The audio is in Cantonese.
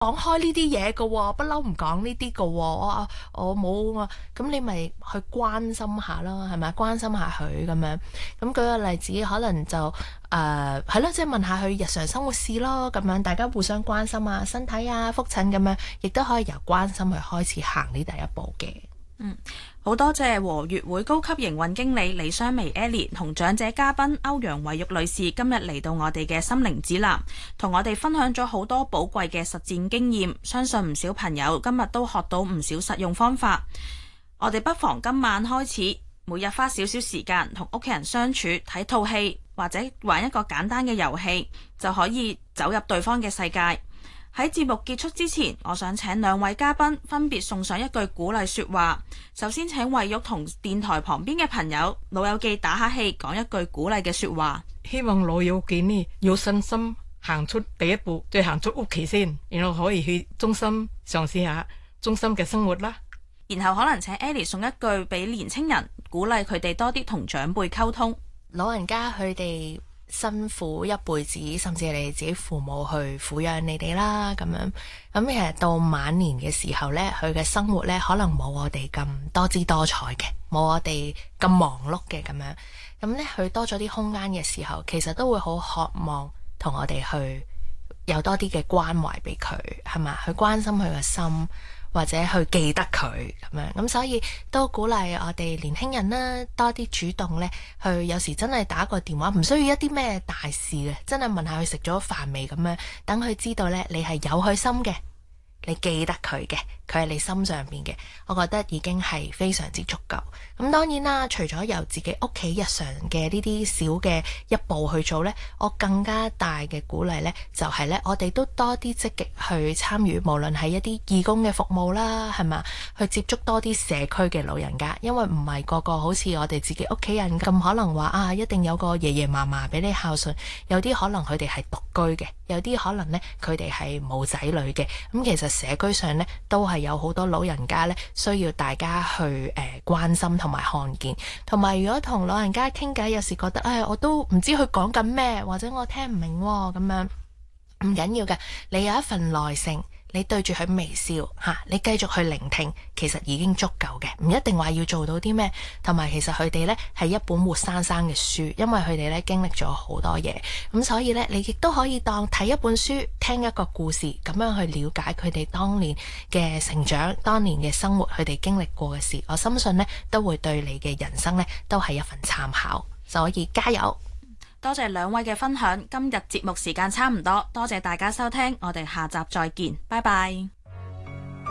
講開呢啲嘢㗎喎，不嬲唔講呢啲㗎喎，我冇啊，咁你咪去關心下咯，係咪？關心下佢咁樣。咁舉個例子，可能就係咯，即係問下佢日常生活事咯，咁樣大家互相關心啊，身體啊，覆診咁樣，亦都可以由關心去開始行呢第一步嘅。 好多謝和悅會高級營運經理李雙薇 Ellie 同長者嘉賓歐陽慧玉女士今日嚟到我哋嘅心靈指南，同我哋分享咗好多寶貴嘅實戰經驗，相信唔少朋友今日都學到唔少實用方法。我哋不妨今晚開始，每日花少少時間同屋企人相處，睇套戲或者玩一個簡單嘅遊戲，就可以走入對方嘅世界。喺節目結束之前，我想請兩位嘉賓分別送上一句鼓勵說話。首先請慧玉同電台旁邊嘅朋友老友記打下氣，講一句鼓勵嘅說話。 希望老友記呢有信心行出第一步，再行出屋企先，然後可以去中心嘗試下中心嘅生活啦。 然後可能請 Ellie 送一句俾年青人，鼓勵佢哋多啲同長輩溝通。 老人家佢哋辛苦一輩子，甚至係你自己父母去撫養你哋啦，咁樣咁其實到晚年嘅時候呢，佢嘅生活呢可能冇我哋咁多姿多彩嘅，冇我哋咁忙碌嘅咁樣。咁呢，佢多咗啲空間嘅時候，其實都會好渴望同我哋去有多啲嘅關懷俾佢，係嘛？去關心佢嘅心，或者去記得佢咁樣，咁所以都鼓勵我哋年輕人啦，多啲主動呢，去有時真係打個電話，唔需要一啲咩大事嘅，真係問下佢食咗飯未咁樣，等佢知道呢，你係有佢心嘅，你記得佢嘅，佢係你心上邊嘅，我覺得已經係非常之足夠。咁當然啦，除咗由自己屋企日常嘅呢啲小嘅一步去做呢，我更加大嘅鼓勵呢，就係呢，我哋都多啲積極去參與，無論係一啲義工嘅服務啦，係嘛，去接觸多啲社區嘅老人家，因為唔係個個好似我哋自己屋企人咁，可能話啊一定有個爺爺嫲嫲俾你孝順，有啲可能佢哋係獨居嘅，有啲可能呢，佢哋係冇仔女嘅，咁其實社區上呢，都係有好多老人家呢，需要大家去關心同埋看見，同埋如果同老人家傾偈，有時覺得我都唔知佢講緊咩，或者我聽唔明喎，咁樣唔緊要嘅，你有一份耐性，你對住佢微笑你繼續去聆聽，其實已經足夠嘅，唔一定話要做到啲咩。同埋其實佢哋呢係一本活生生嘅書，因為佢哋呢經歷咗好多嘢，咁所以呢，你亦都可以當睇一本書，聽一個故事，咁樣去了解佢哋當年嘅成長，當年嘅生活，佢哋經歷過嘅事，我深信呢都會對你嘅人生呢都係一份參考，所以加油！ 多謝兩位嘅分享，今日節目時間差唔多，多謝大家收聽，我哋下集再見，拜拜。